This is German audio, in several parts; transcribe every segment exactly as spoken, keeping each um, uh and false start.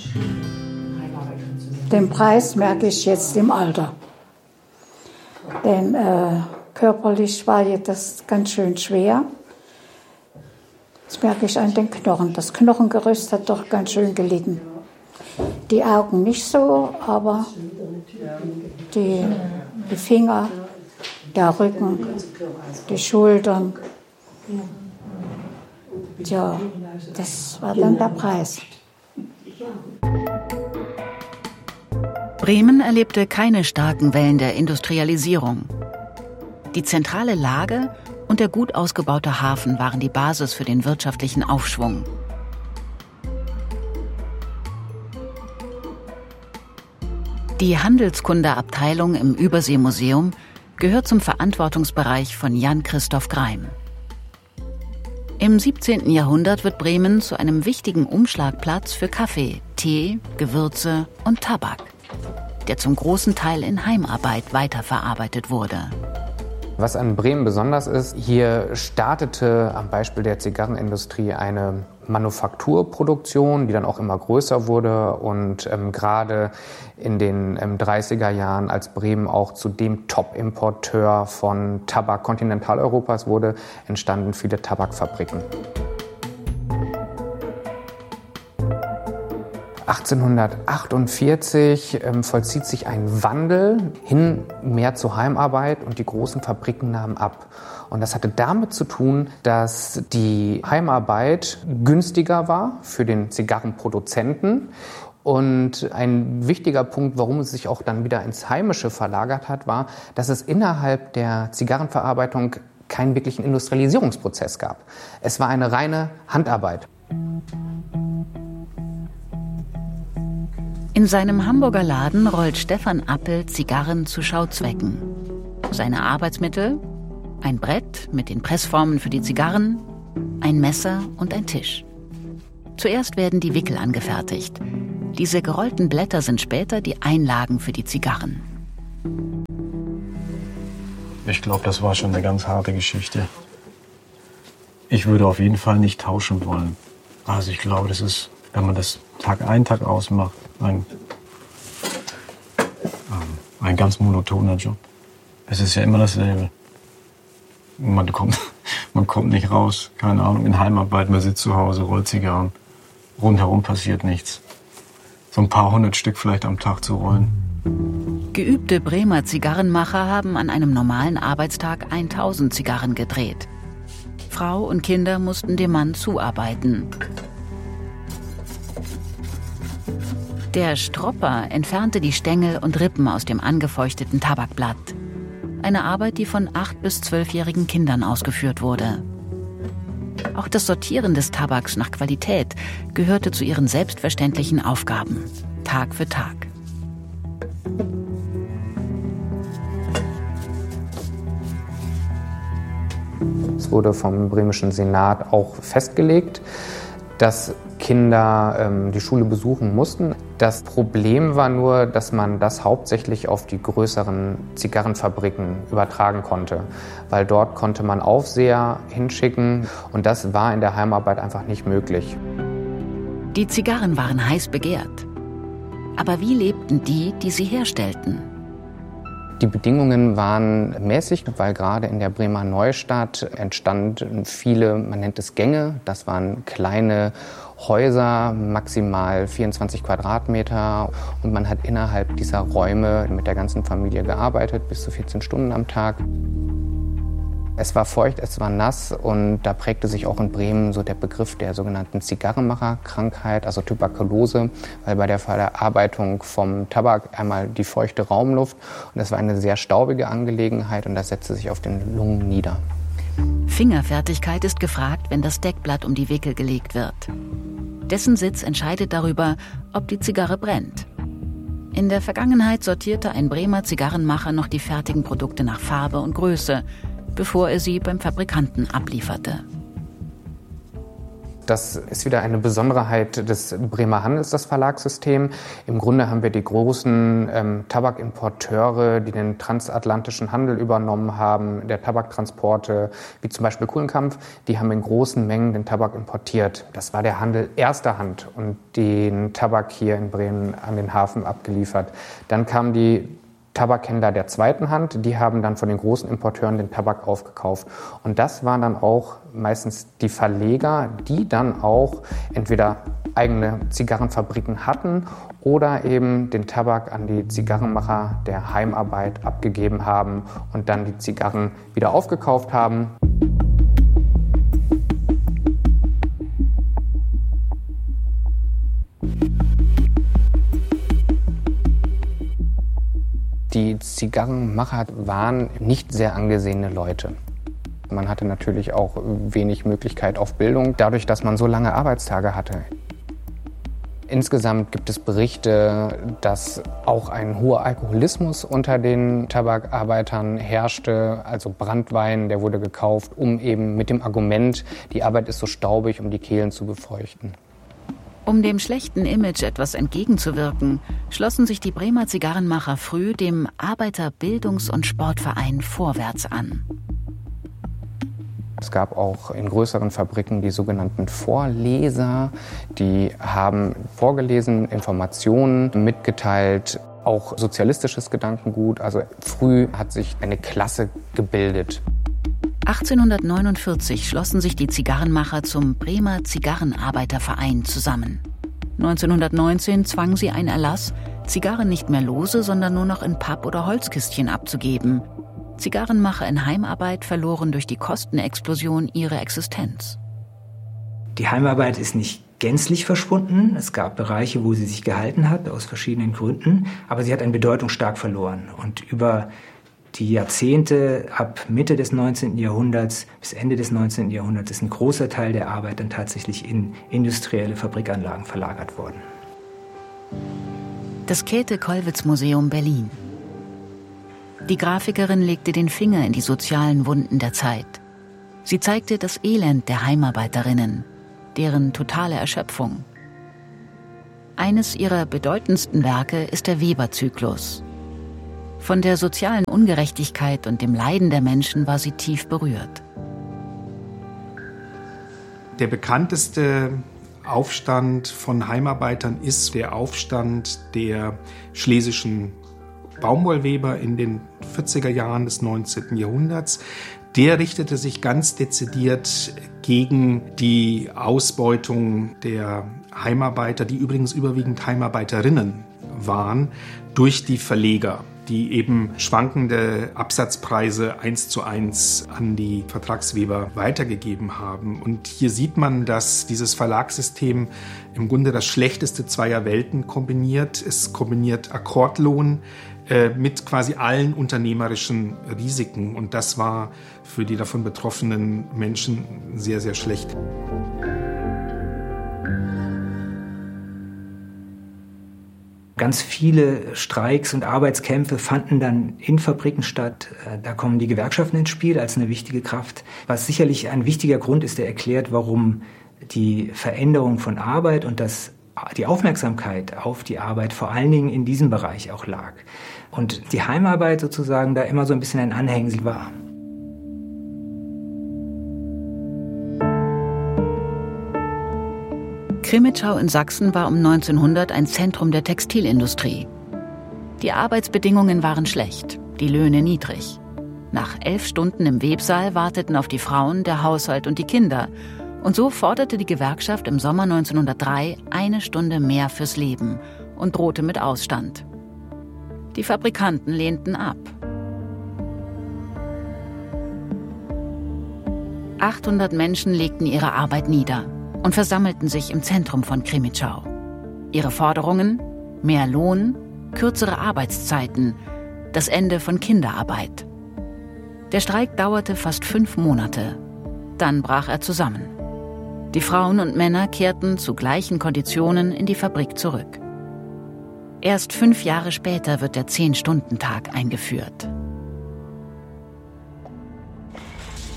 Den Preis merke ich jetzt im Alter. Denn äh, körperlich war jetzt das ganz schön schwer. Das merke ich an den Knochen. Das Knochengerüst hat doch ganz schön gelitten. Die Augen nicht so, aber die, die Finger, der Rücken, die Schultern. Tja, das war dann der Preis. Bremen erlebte keine starken Wellen der Industrialisierung. Die zentrale Lage und der gut ausgebaute Hafen waren die Basis für den wirtschaftlichen Aufschwung. Die Handelskundeabteilung im Überseemuseum gehört zum Verantwortungsbereich von Jan Christoph Greim. Im siebzehnten Jahrhundert wird Bremen zu einem wichtigen Umschlagplatz für Kaffee, Tee, Gewürze und Tabak, der zum großen Teil in Heimarbeit weiterverarbeitet wurde. Was an Bremen besonders ist, hier startete am Beispiel der Zigarrenindustrie eine Manufakturproduktion, die dann auch immer größer wurde und ähm, gerade in den ähm, dreißiger Jahren, als Bremen auch zu dem Top-Importeur von Tabak Kontinentaleuropas wurde, entstanden viele Tabakfabriken. achtzehnhundertachtundvierzig ähm, vollzieht sich ein Wandel hin mehr zur Heimarbeit und die großen Fabriken nahmen ab. Und das hatte damit zu tun, dass die Heimarbeit günstiger war für den Zigarrenproduzenten. Und ein wichtiger Punkt, warum es sich auch dann wieder ins Heimische verlagert hat, war, dass es innerhalb der Zigarrenverarbeitung keinen wirklichen Industrialisierungsprozess gab. Es war eine reine Handarbeit. In seinem Hamburger Laden rollt Stefan Appel Zigarren zu Schauzwecken. Seine Arbeitsmittel? Ein Brett mit den Pressformen für die Zigarren, ein Messer und ein Tisch. Zuerst werden die Wickel angefertigt. Diese gerollten Blätter sind später die Einlagen für die Zigarren. Ich glaube, das war schon eine ganz harte Geschichte. Ich würde auf jeden Fall nicht tauschen wollen. Also ich glaube, das ist, wenn man das Tag ein, Tag aus macht, ein, ähm, ein ganz monotoner Job. Es ist ja immer dasselbe. Man kommt, man kommt nicht raus, keine Ahnung, in Heimarbeit, man sitzt zu Hause, rollt Zigarren. Rundherum passiert nichts. So ein paar hundert Stück vielleicht am Tag zu rollen. Geübte Bremer Zigarrenmacher haben an einem normalen Arbeitstag tausend Zigarren gedreht. Frau und Kinder mussten dem Mann zuarbeiten. Der Stropper entfernte die Stängel und Rippen aus dem angefeuchteten Tabakblatt. Eine Arbeit, die von acht- bis zwölfjährigen Kindern ausgeführt wurde. Auch das Sortieren des Tabaks nach Qualität gehörte zu ihren selbstverständlichen Aufgaben, Tag für Tag. Es wurde vom bremischen Senat auch festgelegt, dass Kinder ähm, die Schule besuchen mussten. Das Problem war nur, dass man das hauptsächlich auf die größeren Zigarrenfabriken übertragen konnte, weil dort konnte man Aufseher hinschicken und das war in der Heimarbeit einfach nicht möglich. Die Zigarren waren heiß begehrt. Aber wie lebten die, die sie herstellten? Die Bedingungen waren mäßig, weil gerade in der Bremer Neustadt entstanden viele, man nennt es Gänge, das waren kleine Häuser, maximal vierundzwanzig Quadratmeter und man hat innerhalb dieser Räume mit der ganzen Familie gearbeitet, bis zu vierzehn Stunden am Tag. Es war feucht, es war nass und da prägte sich auch in Bremen so der Begriff der sogenannten Zigarrenmacherkrankheit, also Tuberkulose, weil bei der Verarbeitung vom Tabak einmal die feuchte Raumluft und es war eine sehr staubige Angelegenheit und das setzte sich auf den Lungen nieder. Fingerfertigkeit ist gefragt, wenn das Deckblatt um die Wickel gelegt wird. Dessen Sitz entscheidet darüber, ob die Zigarre brennt. In der Vergangenheit sortierte ein Bremer Zigarrenmacher noch die fertigen Produkte nach Farbe und Größe, bevor er sie beim Fabrikanten ablieferte. Das ist wieder eine Besonderheit des Bremer Handels, das Verlagssystem. Im Grunde haben wir die großen ähm, Tabakimporteure, die den transatlantischen Handel übernommen haben, der Tabaktransporte, wie zum Beispiel Kuhlenkampf, die haben in großen Mengen den Tabak importiert. Das war der Handel erster Hand und den Tabak hier in Bremen an den Hafen abgeliefert. Dann kamen die Tabakhändler der zweiten Hand, die haben dann von den großen Importeuren den Tabak aufgekauft. Und das waren dann auch meistens die Verleger, die dann auch entweder eigene Zigarrenfabriken hatten oder eben den Tabak an die Zigarrenmacher der Heimarbeit abgegeben haben und dann die Zigarren wieder aufgekauft haben. Die Zigarrenmacher waren nicht sehr angesehene Leute. Man hatte natürlich auch wenig Möglichkeit auf Bildung, dadurch, dass man so lange Arbeitstage hatte. Insgesamt gibt es Berichte, dass auch ein hoher Alkoholismus unter den Tabakarbeitern herrschte. Also Branntwein, der wurde gekauft, um eben mit dem Argument, die Arbeit ist so staubig, um die Kehlen zu befeuchten. Um dem schlechten Image etwas entgegenzuwirken, schlossen sich die Bremer Zigarrenmacher früh dem Arbeiterbildungs- und Sportverein Vorwärts an. Es gab auch in größeren Fabriken die sogenannten Vorleser, die haben vorgelesen, Informationen mitgeteilt, auch sozialistisches Gedankengut. Also früh hat sich eine Klasse gebildet. achtzehnhundertneunundvierzig schlossen sich die Zigarrenmacher zum Bremer Zigarrenarbeiterverein zusammen. neunzehnhundertneunzehn zwang sie ein Erlass, Zigarren nicht mehr lose, sondern nur noch in Papp- oder Holzkistchen abzugeben. Zigarrenmacher in Heimarbeit verloren durch die Kostenexplosion ihre Existenz. Die Heimarbeit ist nicht gänzlich verschwunden. Es gab Bereiche, wo sie sich gehalten hat, aus verschiedenen Gründen. Aber sie hat an Bedeutung stark verloren. Und über die Jahrzehnte ab Mitte des neunzehnten Jahrhunderts bis Ende des neunzehnten Jahrhunderts ist ein großer Teil der Arbeit dann tatsächlich in industrielle Fabrikanlagen verlagert worden. Das Käthe-Kollwitz-Museum Berlin. Die Grafikerin legte den Finger in die sozialen Wunden der Zeit. Sie zeigte das Elend der Heimarbeiterinnen, deren totale Erschöpfung. Eines ihrer bedeutendsten Werke ist der Weber-Zyklus. Von der sozialen Ungerechtigkeit und dem Leiden der Menschen war sie tief berührt. Der bekannteste Aufstand von Heimarbeitern ist der Aufstand der schlesischen Baumwollweber in den vierziger Jahren des neunzehnten Jahrhunderts. Der richtete sich ganz dezidiert gegen die Ausbeutung der Heimarbeiter, die übrigens überwiegend Heimarbeiterinnen waren, durch die Verleger, die eben schwankende Absatzpreise eins zu eins an die Vertragsweber weitergegeben haben. Und hier sieht man, dass dieses Verlagssystem im Grunde das Schlechteste zweier Welten kombiniert. Es kombiniert Akkordlohn äh, mit quasi allen unternehmerischen Risiken. Und das war für die davon betroffenen Menschen sehr, sehr schlecht. Ganz viele Streiks und Arbeitskämpfe fanden dann in Fabriken statt. Da kommen die Gewerkschaften ins Spiel als eine wichtige Kraft, was sicherlich ein wichtiger Grund ist, der erklärt, warum die Veränderung von Arbeit und das, die Aufmerksamkeit auf die Arbeit vor allen Dingen in diesem Bereich auch lag. Und die Heimarbeit sozusagen da immer so ein bisschen ein Anhängsel war. Krimitschau in Sachsen war um neunzehnhundert ein Zentrum der Textilindustrie. Die Arbeitsbedingungen waren schlecht, die Löhne niedrig. Nach elf Stunden im Websaal warteten auf die Frauen der Haushalt und die Kinder. Und so forderte die Gewerkschaft im Sommer neunzehnhundertdrei eine Stunde mehr fürs Leben und drohte mit Ausstand. Die Fabrikanten lehnten ab. achthundert Menschen legten ihre Arbeit nieder und versammelten sich im Zentrum von Krimitschau. Ihre Forderungen? Mehr Lohn, kürzere Arbeitszeiten, das Ende von Kinderarbeit. Der Streik dauerte fast fünf Monate. Dann brach er zusammen. Die Frauen und Männer kehrten zu gleichen Konditionen in die Fabrik zurück. Erst fünf Jahre später wird der Zehn-Stunden-Tag eingeführt.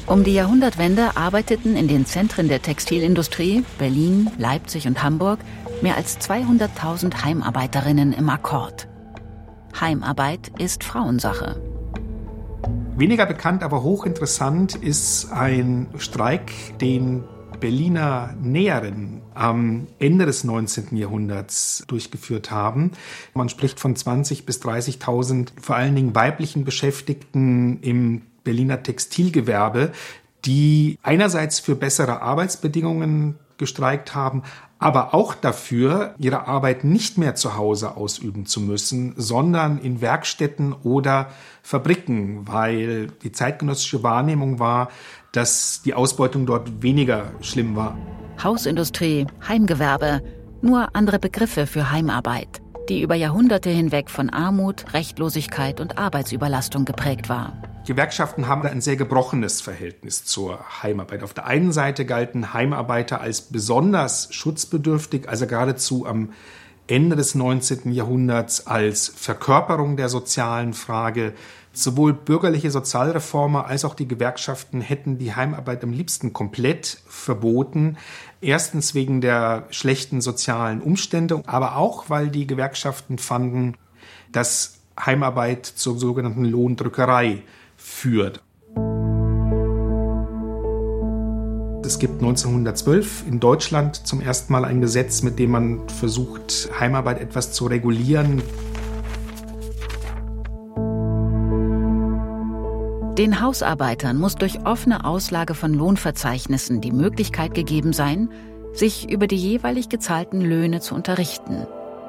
Um die Jahrhundertwende arbeiteten in den Zentren der Textilindustrie, Berlin, Leipzig und Hamburg, mehr als zweihunderttausend Heimarbeiterinnen im Akkord. Heimarbeit ist Frauensache. Weniger bekannt, aber hochinteressant ist ein Streik, den Berliner Näherinnen am Ende des neunzehnten Jahrhunderts durchgeführt haben. Man spricht von zwanzigtausend bis dreißigtausend vor allen Dingen weiblichen Beschäftigten im Berliner Textilgewerbe, die einerseits für bessere Arbeitsbedingungen gestreikt haben, aber auch dafür, ihre Arbeit nicht mehr zu Hause ausüben zu müssen, sondern in Werkstätten oder Fabriken, weil die zeitgenössische Wahrnehmung war, dass die Ausbeutung dort weniger schlimm war. Hausindustrie, Heimgewerbe, nur andere Begriffe für Heimarbeit, die über Jahrhunderte hinweg von Armut, Rechtlosigkeit und Arbeitsüberlastung geprägt war. Gewerkschaften haben ein sehr gebrochenes Verhältnis zur Heimarbeit. Auf der einen Seite galten Heimarbeiter als besonders schutzbedürftig, also geradezu am Ende des neunzehnten Jahrhunderts als Verkörperung der sozialen Frage. Sowohl bürgerliche Sozialreformer als auch die Gewerkschaften hätten die Heimarbeit am liebsten komplett verboten. Erstens wegen der schlechten sozialen Umstände, aber auch, weil die Gewerkschaften fanden, dass Heimarbeit zur sogenannten Lohndrückerei führt. Es gibt neunzehnhundertzwölf in Deutschland zum ersten Mal ein Gesetz, mit dem man versucht, Heimarbeit etwas zu regulieren. Den Hausarbeitern muss durch offene Auslage von Lohnverzeichnissen die Möglichkeit gegeben sein, sich über die jeweilig gezahlten Löhne zu unterrichten.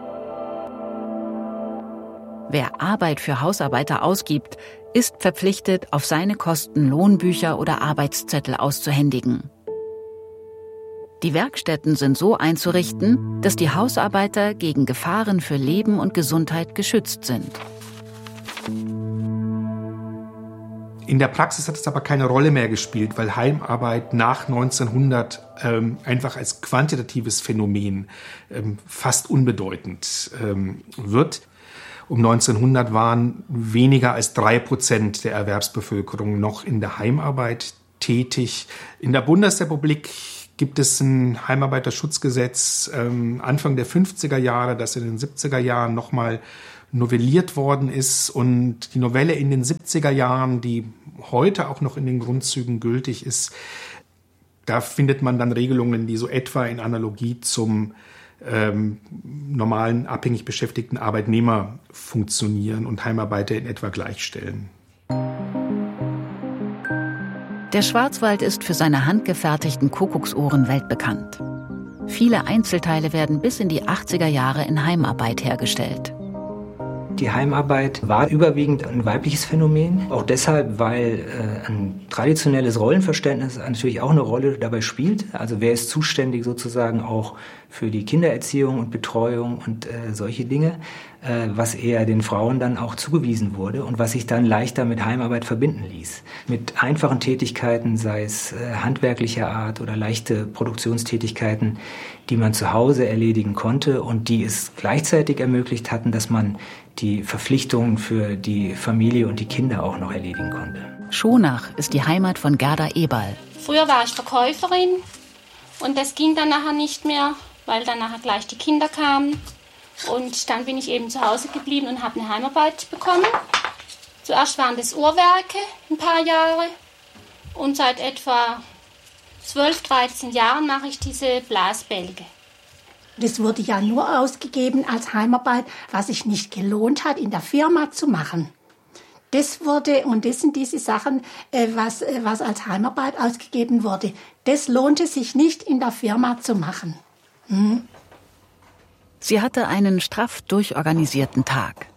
Wer Arbeit für Hausarbeiter ausgibt, ist verpflichtet, auf seine Kosten Lohnbücher oder Arbeitszettel auszuhändigen. Die Werkstätten sind so einzurichten, dass die Hausarbeiter gegen Gefahren für Leben und Gesundheit geschützt sind. In der Praxis hat es aber keine Rolle mehr gespielt, weil Heimarbeit nach neunzehnhundert ähm, einfach als quantitatives Phänomen ähm, fast unbedeutend ähm, wird. Um neunzehnhundert waren weniger als drei Prozent der Erwerbsbevölkerung noch in der Heimarbeit tätig. In der Bundesrepublik gibt es ein Heimarbeiterschutzgesetz ähm, Anfang der fünfziger Jahre, das in den siebziger Jahren nochmal novelliert worden ist. Und die Novelle in den siebziger Jahren, die heute auch noch in den Grundzügen gültig ist, da findet man dann Regelungen, die so etwa in Analogie zum ähm, normalen abhängig beschäftigten Arbeitnehmer funktionieren und Heimarbeiter in etwa gleichstellen. Der Schwarzwald ist für seine handgefertigten Kuckucksuhren weltbekannt. Viele Einzelteile werden bis in die achtziger Jahre in Heimarbeit hergestellt. Die Heimarbeit war überwiegend ein weibliches Phänomen, auch deshalb, weil äh, ein traditionelles Rollenverständnis natürlich auch eine Rolle dabei spielt. Also wer ist zuständig sozusagen auch für die Kindererziehung und Betreuung und äh, solche Dinge, äh, was eher den Frauen dann auch zugewiesen wurde und was sich dann leichter mit Heimarbeit verbinden ließ. Mit einfachen Tätigkeiten, sei es äh, handwerklicher Art oder leichte Produktionstätigkeiten, die man zu Hause erledigen konnte und die es gleichzeitig ermöglicht hatten, dass man die Verpflichtungen für die Familie und die Kinder auch noch erledigen konnte. Schonach ist die Heimat von Gerda Eberl. Früher war ich Verkäuferin und das ging dann nachher nicht mehr, weil dann nachher gleich die Kinder kamen. Und dann bin ich eben zu Hause geblieben und habe eine Heimarbeit bekommen. Zuerst waren das Uhrwerke ein paar Jahre und seit etwa zwölf, dreizehn Jahren mache ich diese Blasbälge. Das wurde ja nur ausgegeben als Heimarbeit, was sich nicht gelohnt hat, in der Firma zu machen. Das wurde, und das sind diese Sachen, was, was als Heimarbeit ausgegeben wurde. Das lohnte sich nicht in der Firma zu machen. Hm. Sie hatte einen straff durchorganisierten Tag.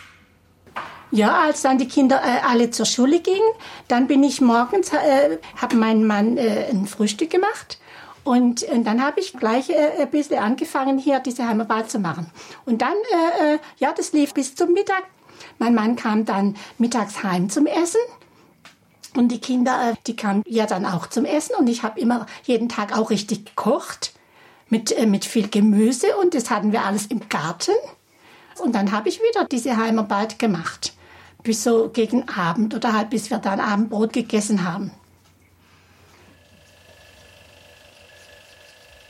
Ja, als dann die Kinder äh, alle zur Schule gingen, dann bin ich morgens, äh, habe meinen Mann äh, ein Frühstück gemacht. Und, und dann habe ich gleich äh, ein bisschen angefangen, hier diese Heimarbeit zu machen. Und dann, äh, ja, das lief bis zum Mittag. Mein Mann kam dann mittags heim zum Essen. Und die Kinder, äh, die kamen ja dann auch zum Essen. Und ich habe immer jeden Tag auch richtig gekocht mit, äh, mit viel Gemüse. Und das hatten wir alles im Garten. Und dann habe ich wieder diese Heimarbeit gemacht. Bis so gegen Abend oder halt bis wir dann Abendbrot gegessen haben.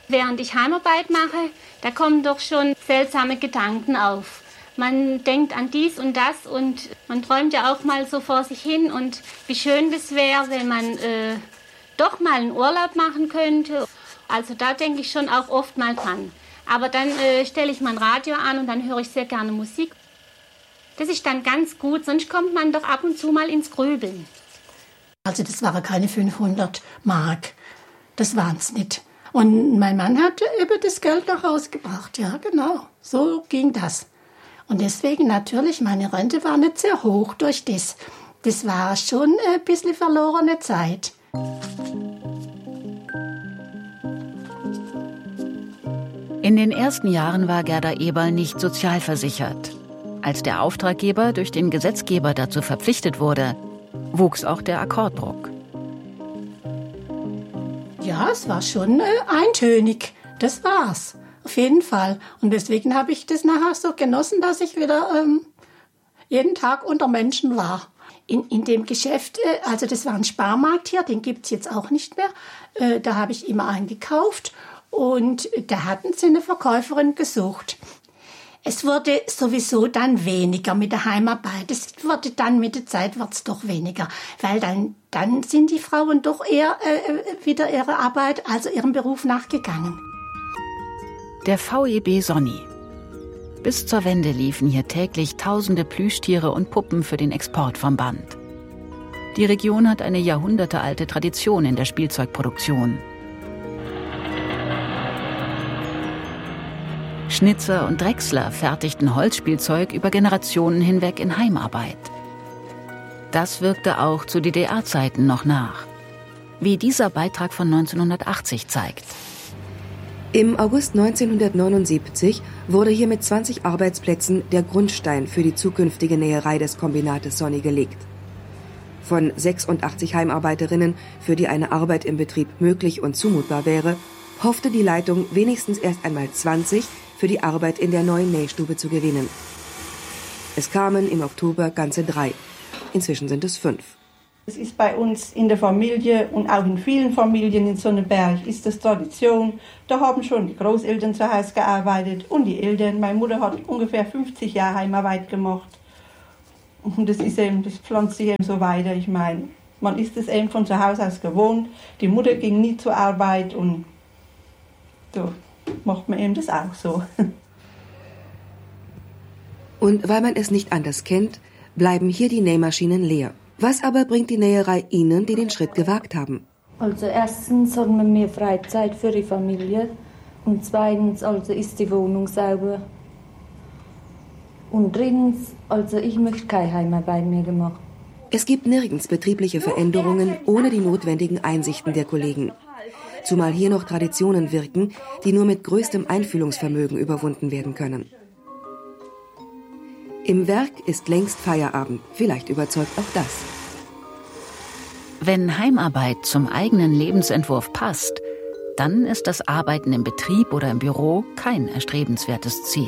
Während ich Heimarbeit mache, da kommen doch schon seltsame Gedanken auf. Man denkt an dies und das und man träumt ja auch mal so vor sich hin und wie schön das wäre, wenn man äh, doch mal einen Urlaub machen könnte. Also da denke ich schon auch oft mal dran. Aber dann äh, stelle ich mein Radio an und dann höre ich sehr gerne Musik. Das ist dann ganz gut, sonst kommt man doch ab und zu mal ins Grübeln. Also das waren keine fünfhundert Mark, das waren es nicht. Und mein Mann hat eben das Geld nach Hause gebracht, ja genau, so ging das. Und deswegen natürlich, meine Rente war nicht sehr hoch durch das. Das war schon ein bisschen verlorene Zeit. In den ersten Jahren war Gerda Eberl nicht sozialversichert. Als der Auftraggeber durch den Gesetzgeber dazu verpflichtet wurde, wuchs auch der Akkorddruck. Ja, es war schon äh, eintönig, das war's, auf jeden Fall. Und deswegen habe ich das nachher so genossen, dass ich wieder ähm, jeden Tag unter Menschen war. In, in dem Geschäft, äh, also das war ein Sparmarkt hier, den gibt's jetzt auch nicht mehr, äh, da habe ich immer eingekauft und da hatten sie eine Verkäuferin gesucht. Es wurde sowieso dann weniger mit der Heimarbeit. Es wurde dann mit der Zeit wird's doch weniger, weil dann dann sind die Frauen doch eher äh, wieder ihrer Arbeit, also ihrem Beruf nachgegangen. Der V E B Sonny. Bis zur Wende liefen hier täglich tausende Plüschtiere und Puppen für den Export vom Band. Die Region hat eine jahrhundertealte Tradition in der Spielzeugproduktion. Schnitzer und Drechsler fertigten Holzspielzeug über Generationen hinweg in Heimarbeit. Das wirkte auch zu D D R-Zeiten noch nach, wie dieser Beitrag von neunzehnhundertachtzig zeigt. Im August neunzehnhundertneunundsiebzig wurde hier mit zwanzig Arbeitsplätzen der Grundstein für die zukünftige Näherei des Kombinates Sonny gelegt. Von sechsundachtzig Heimarbeiterinnen, für die eine Arbeit im Betrieb möglich und zumutbar wäre, hoffte die Leitung wenigstens erst einmal zwanzig für die Arbeit in der neuen Nähstube zu gewinnen. Es kamen im Oktober ganze drei. Inzwischen sind es fünf. Es ist bei uns in der Familie und auch in vielen Familien in Sonnenberg ist das Tradition. Da haben schon die Großeltern zu Hause gearbeitet und die Eltern. Meine Mutter hat ungefähr fünfzig Jahre Heimarbeit gemacht. Und das ist eben, das pflanzt sich eben so weiter. Ich meine, man ist es eben von zu Hause aus gewohnt. Die Mutter ging nie zur Arbeit und so macht man eben das auch so. Und weil man es nicht anders kennt, bleiben hier die Nähmaschinen leer. Was aber bringt die Näherei Ihnen, die den Schritt gewagt haben? Also erstens haben wir mehr Freizeit für die Familie und zweitens also ist die Wohnung sauber. Und drittens, also ich möchte keine Heimarbeit mehr gemacht. Es gibt nirgends betriebliche Veränderungen ohne die notwendigen Einsichten der Kollegen. Zumal hier noch Traditionen wirken, die nur mit größtem Einfühlungsvermögen überwunden werden können. Im Werk ist längst Feierabend, vielleicht überzeugt auch das. Wenn Heimarbeit zum eigenen Lebensentwurf passt, dann ist das Arbeiten im Betrieb oder im Büro kein erstrebenswertes Ziel.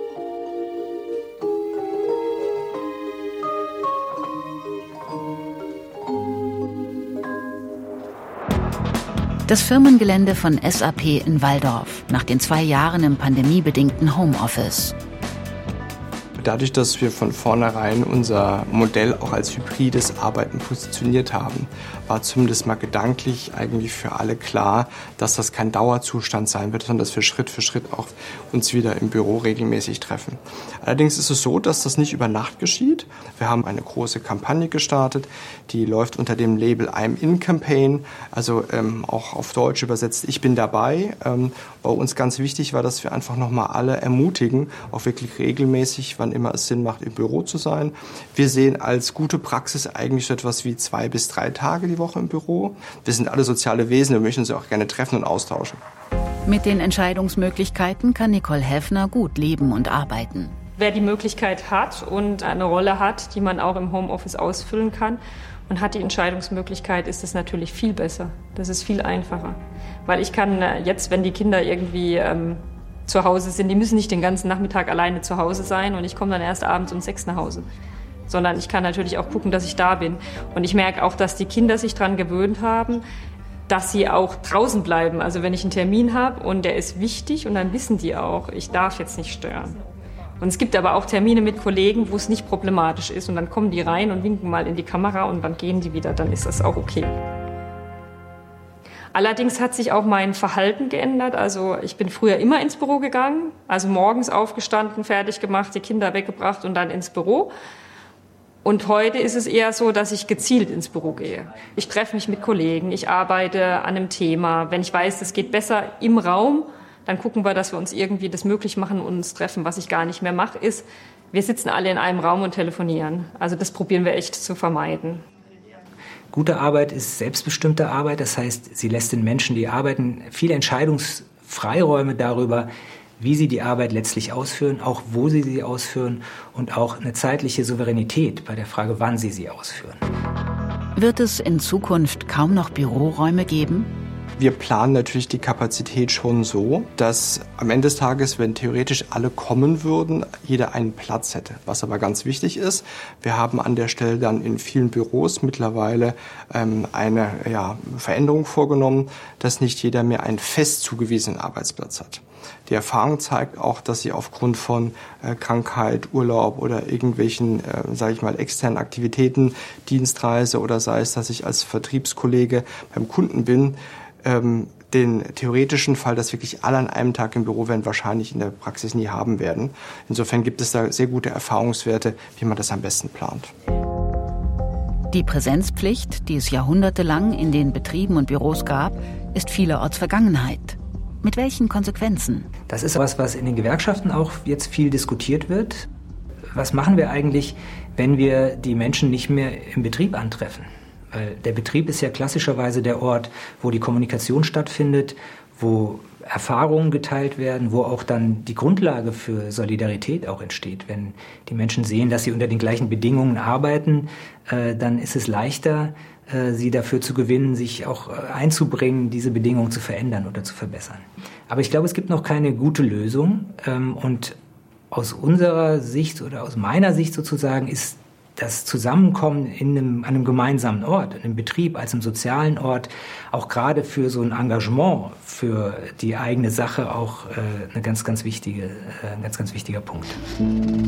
Das Firmengelände von S A P in Walldorf, nach den zwei Jahren im pandemiebedingten Homeoffice. Dadurch, dass wir von vornherein unser Modell auch als hybrides Arbeiten positioniert haben, war zumindest mal gedanklich eigentlich für alle klar, dass das kein Dauerzustand sein wird, sondern dass wir Schritt für Schritt auch uns wieder im Büro regelmäßig treffen. Allerdings ist es so, dass das nicht über Nacht geschieht. Wir haben eine große Kampagne gestartet, die läuft unter dem Label I'm in Campaign, also ähm, auch auf Deutsch übersetzt, ich bin dabei. Ähm, bei uns ganz wichtig war, dass wir einfach nochmal alle ermutigen, auch wirklich regelmäßig, wann immer es Sinn macht, im Büro zu sein. Wir sehen als gute Praxis eigentlich so etwas wie zwei bis drei Tage die Woche im Büro. Wir sind alle soziale Wesen, wir möchten uns auch gerne treffen und austauschen. Mit den Entscheidungsmöglichkeiten kann Nicole Häfner gut leben und arbeiten. Wer die Möglichkeit hat und eine Rolle hat, die man auch im Homeoffice ausfüllen kann und hat die Entscheidungsmöglichkeit, ist es natürlich viel besser. Das ist viel einfacher. Weil ich kann jetzt, wenn die Kinder irgendwie ähm, zu Hause sind, die müssen nicht den ganzen Nachmittag alleine zu Hause sein und ich komme dann erst abends um sechs nach Hause. Sondern ich kann natürlich auch gucken, dass ich da bin. Und ich merke auch, dass die Kinder sich daran gewöhnt haben, dass sie auch draußen bleiben. Also wenn ich einen Termin habe und der ist wichtig und dann wissen die auch, ich darf jetzt nicht stören. Und es gibt aber auch Termine mit Kollegen, wo es nicht problematisch ist und dann kommen die rein und winken mal in die Kamera und dann gehen die wieder, dann ist das auch okay. Allerdings hat sich auch mein Verhalten geändert. Also ich bin früher immer ins Büro gegangen, also morgens aufgestanden, fertig gemacht, die Kinder weggebracht und dann ins Büro. Und heute ist es eher so, dass ich gezielt ins Büro gehe. Ich treffe mich mit Kollegen, ich arbeite an einem Thema. Wenn ich weiß, es geht besser im Raum, dann gucken wir, dass wir uns irgendwie das möglich machen und uns treffen. Was ich gar nicht mehr mache, ist, wir sitzen alle in einem Raum und telefonieren. Also das probieren wir echt zu vermeiden. Gute Arbeit ist selbstbestimmte Arbeit. Das heißt, sie lässt den Menschen, die arbeiten, viele Entscheidungsfreiräume darüber, wie sie die Arbeit letztlich ausführen, auch wo sie sie ausführen und auch eine zeitliche Souveränität bei der Frage, wann sie sie ausführen. Wird es in Zukunft kaum noch Büroräume geben? Wir planen natürlich die Kapazität schon so, dass am Ende des Tages, wenn theoretisch alle kommen würden, jeder einen Platz hätte. Was aber ganz wichtig ist, wir haben an der Stelle dann in vielen Büros mittlerweile ähm, eine ja, Veränderung vorgenommen, dass nicht jeder mehr einen fest zugewiesenen Arbeitsplatz hat. Die Erfahrung zeigt auch, dass sie aufgrund von äh, Krankheit, Urlaub oder irgendwelchen, äh, sage ich mal, externen Aktivitäten, Dienstreise oder sei es, dass ich als Vertriebskollege beim Kunden bin, ähm, den theoretischen Fall, dass wirklich alle an einem Tag im Büro wären, wahrscheinlich in der Praxis nie haben werden. Insofern gibt es da sehr gute Erfahrungswerte, wie man das am besten plant. Die Präsenzpflicht, die es jahrhundertelang in den Betrieben und Büros gab, ist vielerorts Vergangenheit. Mit welchen Konsequenzen? Das ist was, was in den Gewerkschaften auch jetzt viel diskutiert wird. Was machen wir eigentlich, wenn wir die Menschen nicht mehr im Betrieb antreffen? Weil der Betrieb ist ja klassischerweise der Ort, wo die Kommunikation stattfindet, wo Erfahrungen geteilt werden, wo auch dann die Grundlage für Solidarität auch entsteht. Wenn die Menschen sehen, dass sie unter den gleichen Bedingungen arbeiten, äh, dann ist es leichter, äh, sie dafür zu gewinnen, sich auch äh, einzubringen, diese Bedingungen zu verändern oder zu verbessern. Aber ich glaube, es gibt noch keine gute Lösung. Ähm, und aus unserer Sicht oder aus meiner Sicht sozusagen ist das Zusammenkommen in einem, an einem gemeinsamen Ort, in einem Betrieb, als einem sozialen Ort, auch gerade für so ein Engagement für die eigene Sache auch äh, eine ganz, ganz wichtige, äh, ein ganz, ganz wichtiger Punkt.